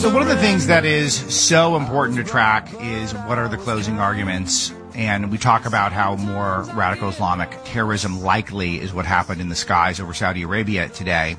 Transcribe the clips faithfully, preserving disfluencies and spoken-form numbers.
So one of the things that is so important to track is what are the closing arguments. And we talk about how more radical Islamic terrorism likely is what happened in the skies over Saudi Arabia today.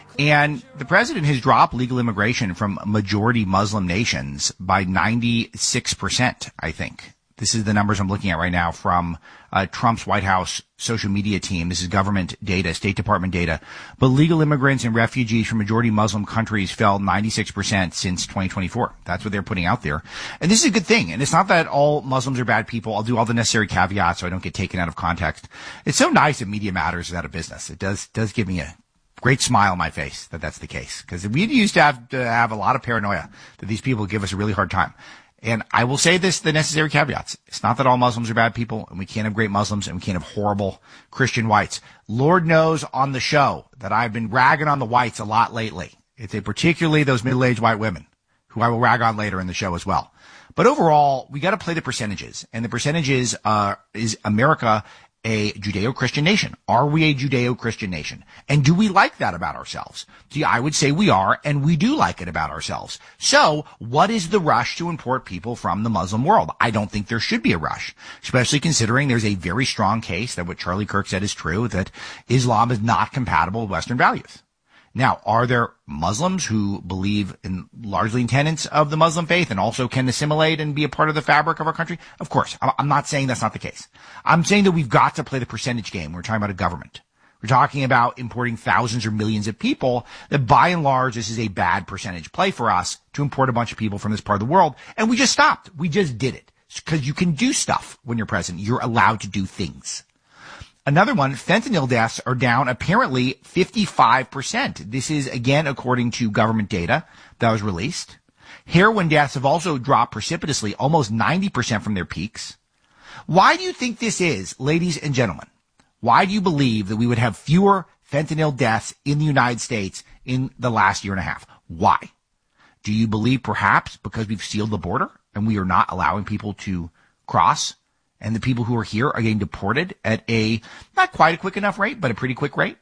And the president has dropped legal immigration from majority Muslim nations by ninety-six percent, I think. This is the numbers I'm looking at right now from uh, Trump's White House social media team. This is government data, State Department data. But legal immigrants and refugees from majority Muslim countries fell ninety-six percent since twenty twenty-four. That's what they're putting out there. And this is a good thing. And it's not that all Muslims are bad people. I'll do all the necessary caveats so I don't get taken out of context. It's so nice that Media Matters is out of business. It does does give me a great smile on my face that that's the case. Because we used to have to have a lot of paranoia that these people give us a really hard time. And I will say this, the necessary caveats. It's not that all Muslims are bad people, and we can't have great Muslims, and we can't have horrible Christian whites. Lord knows on the show that I've been ragging on the whites a lot lately. It's a particularly those middle-aged white women, who I will rag on later in the show as well. But overall, we got to play the percentages. And the percentages uh, is America a Judeo-Christian nation? Are we a Judeo-Christian nation? And do we like that about ourselves? See, I would say we are, and we do like it about ourselves. So, what is the rush to import people from the Muslim world? I don't think there should be a rush, especially considering there's a very strong case that what Charlie Kirk said is true, that Islam is not compatible with Western values. Now, are there Muslims who believe in largely in tenets of the Muslim faith and also can assimilate and be a part of the fabric of our country? Of course. I'm not saying that's not the case. I'm saying that we've got to play the percentage game. We're talking about a government. We're talking about importing thousands or millions of people, that by and large, this is a bad percentage play for us to import a bunch of people from this part of the world. And we just stopped. We just did it. Because you can do stuff when you're president. You're allowed to do things. Another one, fentanyl deaths are down apparently fifty-five percent. This is, again, according to government data that was released. Heroin deaths have also dropped precipitously, almost ninety percent from their peaks. Why do you think this is, ladies and gentlemen? Why do you believe that we would have fewer fentanyl deaths in the United States in the last year and a half? Why? Do you believe perhaps because we've sealed the border and we are not allowing people to cross? And the people who are here are getting deported at a, not quite a quick enough rate, but a pretty quick rate.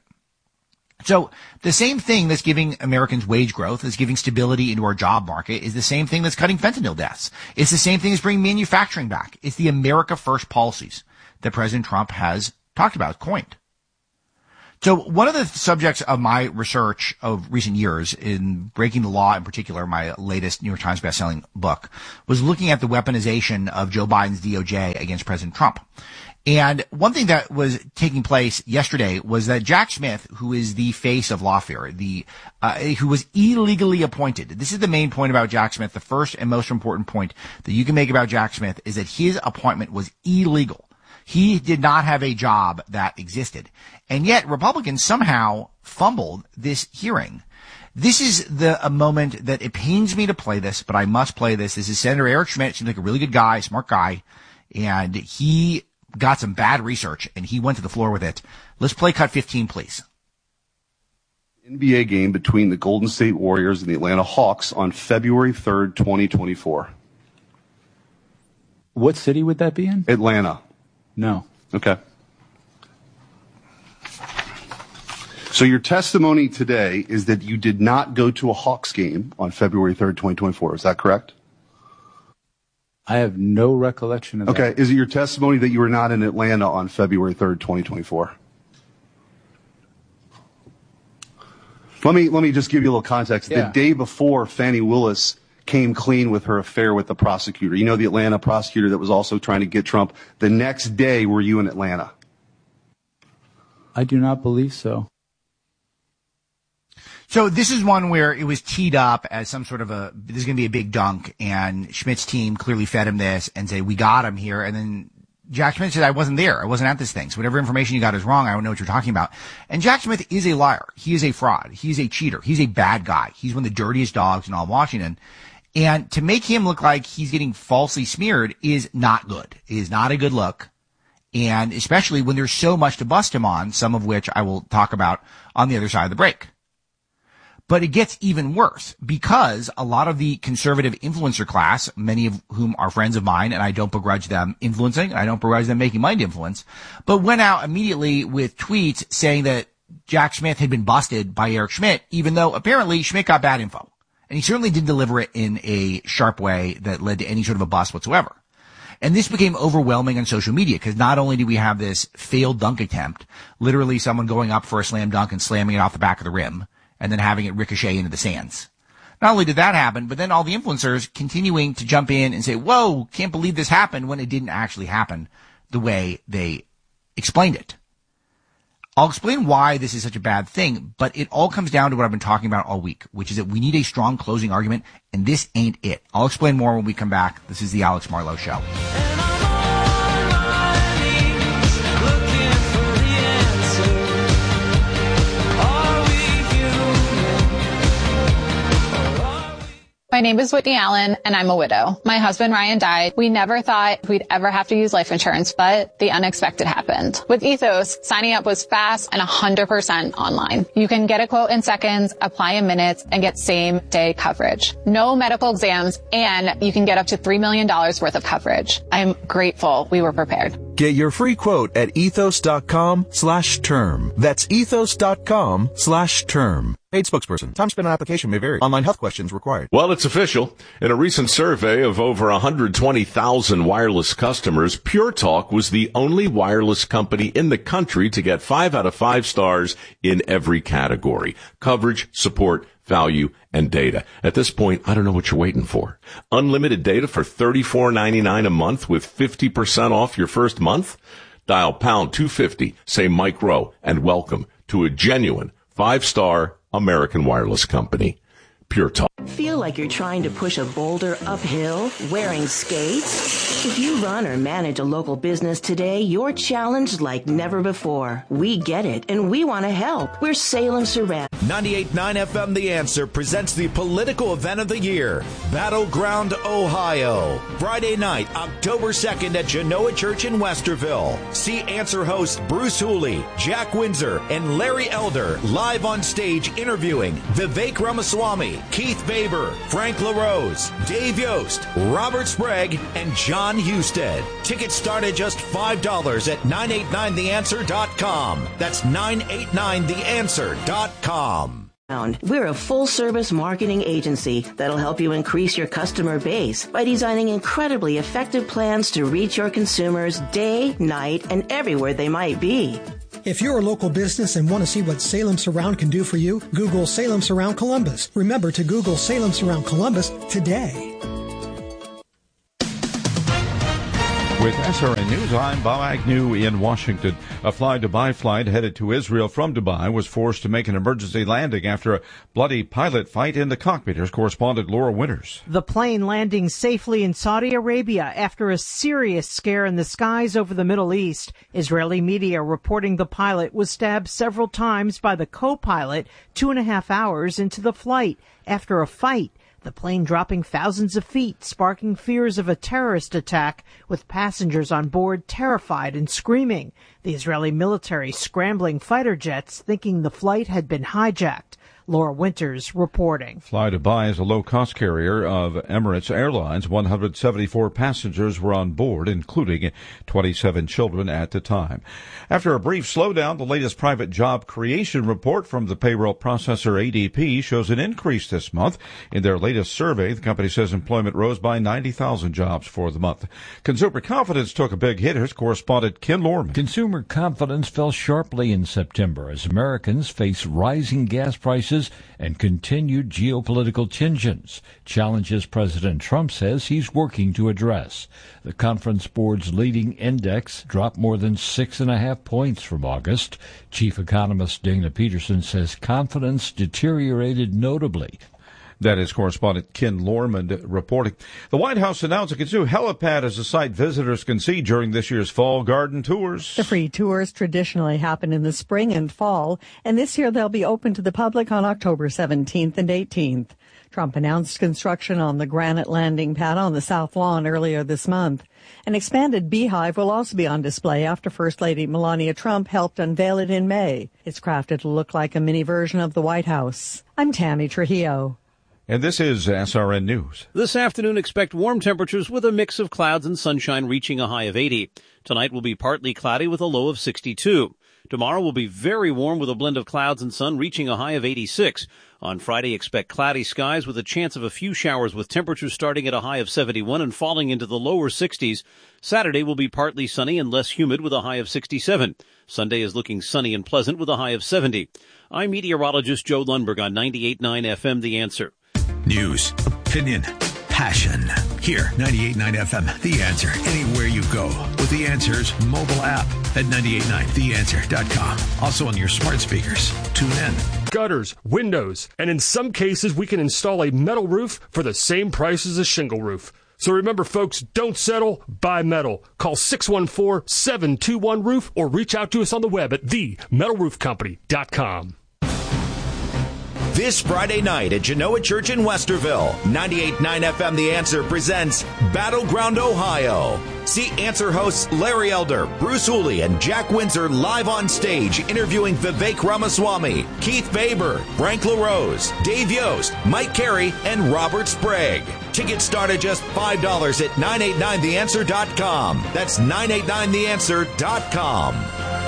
So the same thing that's giving Americans wage growth, that's giving stability into our job market, is the same thing that's cutting fentanyl deaths. It's the same thing as bringing manufacturing back. It's the America First policies that President Trump has talked about, coined. So one of the subjects of my research of recent years in Breaking the Law, in particular, my latest New York Times bestselling book, was looking at the weaponization of Joe Biden's D O J against President Trump. And one thing that was taking place yesterday was that Jack Smith, who is the face of Lawfare, the uh, who was illegally appointed. This is the main point about Jack Smith. The first and most important point that you can make about Jack Smith is that his appointment was illegal. He did not have a job that existed. And yet Republicans somehow fumbled this hearing. This is the a moment that it pains me to play this, but I must play this. This is Senator Eric Schmitt. Seems like a really good guy, smart guy. And he got some bad research and he went to the floor with it. Let's play cut fifteen, please. N B A game between the Golden State Warriors and the Atlanta Hawks on February third, twenty twenty-four. What city would that be in? Atlanta. No. Okay. So your testimony today is that you did not go to a Hawks game on February third, twenty twenty-four. Is that correct? I have no recollection of okay. that. Okay. Is it your testimony that you were not in Atlanta on February third, twenty twenty-four? Let me, let me just give you a little context. Yeah. The day before, Fannie Willis came clean with her affair with the prosecutor. You know, the Atlanta prosecutor that was also trying to get Trump. The next day, were you in Atlanta? I do not believe so. So this is one where it was teed up as some sort of a, this is going to be a big dunk, and Schmidt's team clearly fed him this and say, we got him here. And then Jack Smith said, I wasn't there. I wasn't at this thing. So whatever information you got is wrong. I don't know what you're talking about. And Jack Smith is a liar. He is a fraud. He's a cheater. He's a bad guy. He's one of the dirtiest dogs in all of Washington. And to make him look like he's getting falsely smeared is not good. It is not a good look. And especially when there's so much to bust him on, some of which I will talk about on the other side of the break. But it gets even worse because a lot of the conservative influencer class, many of whom are friends of mine, and I don't begrudge them influencing, and I don't begrudge them making mind influence, but went out immediately with tweets saying that Jack Smith had been busted by Eric Schmitt, even though apparently Schmitt got bad info. And he certainly didn't deliver it in a sharp way that led to any sort of a bust whatsoever. And this became overwhelming on social media because not only do we have this failed dunk attempt, literally someone going up for a slam dunk and slamming it off the back of the rim and then having it ricochet into the stands. Not only did that happen, but then all the influencers continuing to jump in and say, whoa, can't believe this happened when it didn't actually happen the way they explained it. I'll explain why this is such a bad thing, but it all comes down to what I've been talking about all week, which is that we need a strong closing argument, and this ain't it. I'll explain more when we come back. This is the Alex Marlow Show. My name is Whitney Allen, and I'm a widow. My husband, Ryan, died. We never thought we'd ever have to use life insurance, but the unexpected happened. With Ethos, signing up was fast and one hundred percent online. You can get a quote in seconds, apply in minutes, and get same-day coverage. No medical exams, and you can get up to three million dollars worth of coverage. I'm grateful we were prepared. Get your free quote at ethos.com slash term. That's ethos.com slash term. Paid spokesperson. Time spent on application may vary. Online health questions required. Well, it's official. In a recent survey of over one hundred twenty thousand wireless customers, Pure Talk was the only wireless company in the country to get five out of five stars in every category. Coverage, support, value, and data. At this point, I don't know what you're waiting for. Unlimited data for thirty-four ninety-nine a month with fifty percent off your first month? Dial pound two fifty, say Mike Rowe, and welcome to a genuine five-star American wireless company. Pure Talk. Feel like you're trying to push a boulder uphill wearing skates? If you run or manage a local business today, you're challenged like never before. We get it, and we want to help. We're Salem Surround. ninety-eight point nine F M The Answer presents the political event of the year, Battleground, Ohio. Friday night, October second at Genoa Church in Westerville. See Answer hosts Bruce Hooley, Jack Windsor, and Larry Elder live on stage interviewing Vivek Ramaswamy, Keith Baber, Frank LaRose, Dave Yost, Robert Sprague, and John Husted. Tickets start at just five dollars at nine eight nine the answer dot com. That's nine eight nine the answer dot com. We're a full-service marketing agency that'll help you increase your customer base by designing incredibly effective plans to reach your consumers day, night, and everywhere they might be. If you're a local business and want to see what Salem Surround can do for you, Google Salem Surround Columbus. Remember to Google Salem Surround Columbus today. With S R N News, I'm Bob Agnew in Washington. A Fly Dubai flight headed to Israel from Dubai was forced to make an emergency landing after a bloody pilot fight in the cockpit. Here's correspondent Laura Winters. The plane landing safely in Saudi Arabia after a serious scare in the skies over the Middle East. Israeli media reporting the pilot was stabbed several times by the co-pilot two and a half hours into the flight after a fight. The plane dropping thousands of feet, sparking fears of a terrorist attack, with passengers on board terrified and screaming. The Israeli military scrambling fighter jets, thinking the flight had been hijacked. Laura Winters reporting. Fly Dubai is a low-cost carrier of Emirates Airlines. one hundred seventy-four passengers were on board, including twenty-seven children at the time. After a brief slowdown, the latest private job creation report from the payroll processor A D P shows an increase this month. In their latest survey, the company says employment rose by ninety thousand jobs for the month. Consumer confidence took a big hit. Here's correspondent Ken Lorman. Consumer confidence fell sharply in September as Americans face rising gas prices and continued geopolitical tensions, challenges President Trump says he's working to address. The Conference Board's leading index dropped more than six and a half points from August. Chief economist Dana Peterson says confidence deteriorated notably. That is correspondent Ken Lorman reporting. The White House announced its new helipad as a site visitors can see during this year's fall garden tours. The free tours traditionally happen in the spring and fall, and this year they'll be open to the public on October seventeenth and eighteenth. Trump announced construction on the granite landing pad on the South Lawn earlier this month. An expanded beehive will also be on display after First Lady Melania Trump helped unveil it in May. It's crafted to look like a mini version of the White House. I'm Tammy Trujillo. And this is S R N News. This afternoon, expect warm temperatures with a mix of clouds and sunshine reaching a high of eighty. Tonight will be partly cloudy with a low of sixty-two. Tomorrow will be very warm with a blend of clouds and sun, reaching a high of eighty-six. On Friday, expect cloudy skies with a chance of a few showers, with temperatures starting at a high of seventy-one and falling into the lower sixties. Saturday will be partly sunny and less humid with a high of sixty-seven. Sunday is looking sunny and pleasant with a high of seventy. I'm meteorologist Joe Lundberg on ninety-eight point nine F M, The Answer. News, opinion, passion. Here, ninety-eight point nine F M, The Answer. Anywhere you go with The Answer's mobile app at ninety-eight point nine the answer dot com. Also on your smart speakers. Tune in. Gutters, windows, and in some cases, we can install a metal roof for the same price as a shingle roof. So remember, folks, don't settle, buy metal. Call six one four, seven two one, roof or reach out to us on the web at the metal roof company dot com. This Friday night at Genoa Church in Westerville, ninety-eight point nine F M The Answer presents Battleground Ohio. See Answer hosts Larry Elder, Bruce Hooley, and Jack Windsor live on stage interviewing Vivek Ramaswamy, Keith Faber, Frank LaRose, Dave Yost, Mike Carey, and Robert Sprague. Tickets start at just five dollars at nine eight nine the answer dot com. That's nine eight nine the answer dot com.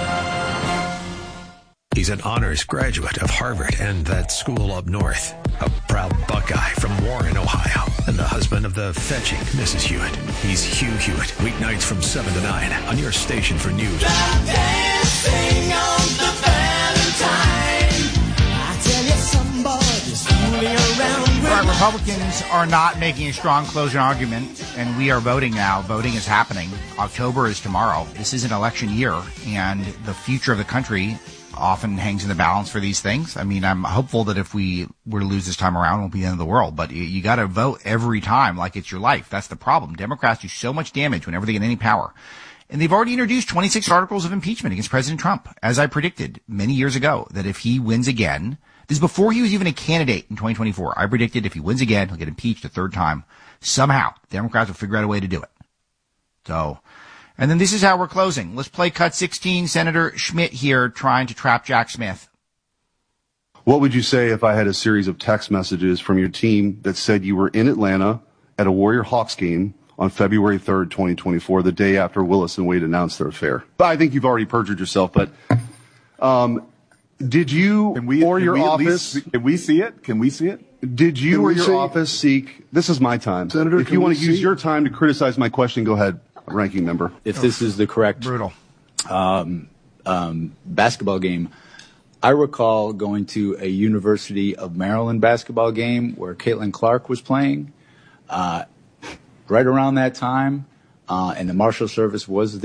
He's an honors graduate of Harvard and that school up north. A proud Buckeye from Warren, Ohio. And the husband of the fetching Missus Hewitt. He's Hugh Hewitt. Weeknights from seven to nine on your station for news. Dancing on the Valentine. I tell you, somebody's fooling around with All right, Republicans are not making a strong closing argument, and we are voting now. Voting is happening. October is tomorrow. This is an election year, and the future of the country often hangs in the balance for these things. I mean, I'm hopeful that if we were to lose this time around, it won't be the end of the world. But you, you got to vote every time like it's your life. That's the problem. Democrats do so much damage whenever they get any power. And they've already introduced twenty-six articles of impeachment against President Trump, as I predicted many years ago, that if he wins again, this is before he was even a candidate in twenty twenty-four. I predicted if he wins again, he'll get impeached a third time. Somehow, Democrats will figure out a way to do it. So, and then this is how we're closing. Let's play cut sixteen. Senator Schmidt here trying to trap Jack Smith. What would you say if I had a series of text messages from your team that said you were in Atlanta at a Warrior Hawks game on February third, twenty twenty-four, the day after Willis and Wade announced their affair? But I think you've already perjured yourself, but um, did you can we, or can your we office... Least, can we see it? Can we see it? Did you can or your see? office seek... This is my time. Senator, if you want to use your time to criticize my question, go ahead. Ranking member. If this is the correct brutal um, um, basketball game, I recall going to a University of Maryland basketball game where Caitlin Clark was playing uh, right around that time, uh, and the Marshal Service was there.